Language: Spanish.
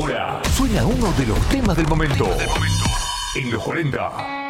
Ahora suena uno de los temas del momento. En los 40